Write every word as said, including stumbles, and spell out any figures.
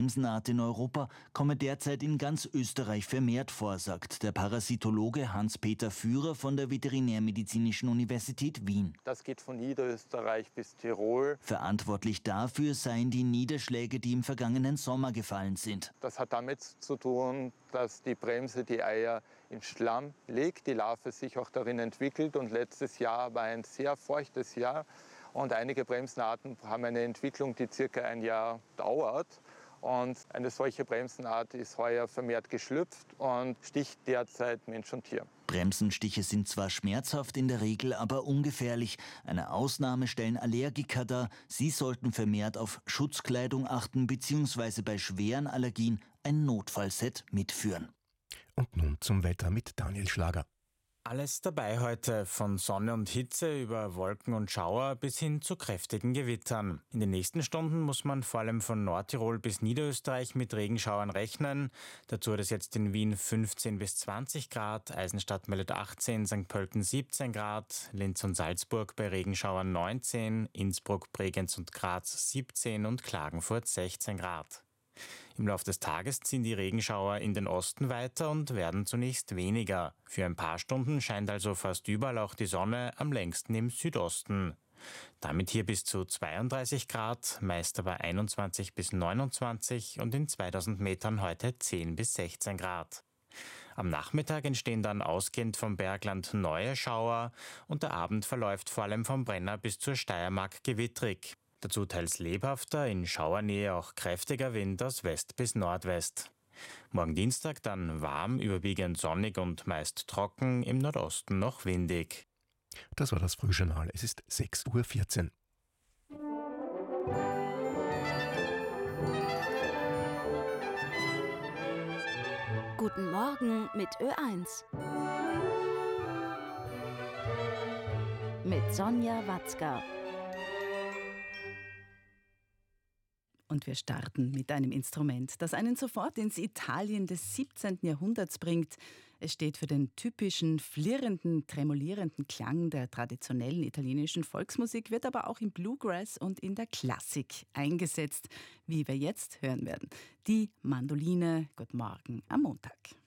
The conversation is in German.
Bremsenart in Europa komme derzeit in ganz Österreich vermehrt vor, sagt der Parasitologe Hans-Peter Führer von der Veterinärmedizinischen Universität Wien. Das geht von Niederösterreich bis Tirol. Verantwortlich dafür seien die Niederschläge, die im vergangenen Sommer gefallen sind. Das hat damit zu tun, dass die Bremse die Eier im Schlamm legt, die Larve sich auch darin entwickelt. Und letztes Jahr war ein sehr feuchtes Jahr. Und einige Bremsenarten haben eine Entwicklung, die circa ein Jahr dauert. Und eine solche Bremsenart ist heuer vermehrt geschlüpft und sticht derzeit Mensch und Tier. Bremsenstiche sind zwar schmerzhaft, in der Regel aber ungefährlich. Eine Ausnahme stellen Allergiker dar. Sie sollten vermehrt auf Schutzkleidung achten bzw. bei schweren Allergien ein Notfallset mitführen. Und nun zum Wetter mit Daniel Schlager. Alles dabei heute, von Sonne und Hitze über Wolken und Schauer bis hin zu kräftigen Gewittern. In den nächsten Stunden muss man vor allem von Nordtirol bis Niederösterreich mit Regenschauern rechnen. Dazu hat es jetzt in Wien fünfzehn bis zwanzig Grad, Eisenstadt meldet achtzehn, Sankt Pölten siebzehn Grad, Linz und Salzburg bei Regenschauern neunzehn, Innsbruck, Bregenz und Graz siebzehn und Klagenfurt sechzehn Grad. Im Laufe des Tages ziehen die Regenschauer in den Osten weiter und werden zunächst weniger. Für ein paar Stunden scheint also fast überall auch die Sonne, am längsten im Südosten. Damit hier bis zu zweiunddreißig Grad, meist aber einundzwanzig bis neunundzwanzig und in zweitausend Metern heute zehn bis sechzehn Grad. Am Nachmittag entstehen dann ausgehend vom Bergland neue Schauer und der Abend verläuft vor allem vom Brenner bis zur Steiermark gewittrig. Dazu teils lebhafter, in Schauernähe auch kräftiger Wind aus West bis Nordwest. Morgen Dienstag dann warm, überwiegend sonnig und meist trocken, im Nordosten noch windig. Das war das Frühjournal. Es ist sechs Uhr vierzehn. Guten Morgen mit Ö eins. Mit Sonja Watzka. Und wir starten mit einem Instrument, das einen sofort ins Italien des siebzehnten Jahrhunderts bringt. Es steht für den typischen, flirrenden, tremolierenden Klang der traditionellen italienischen Volksmusik, wird aber auch im Bluegrass und in der Klassik eingesetzt, wie wir jetzt hören werden. Die Mandoline. Guten Morgen am Montag.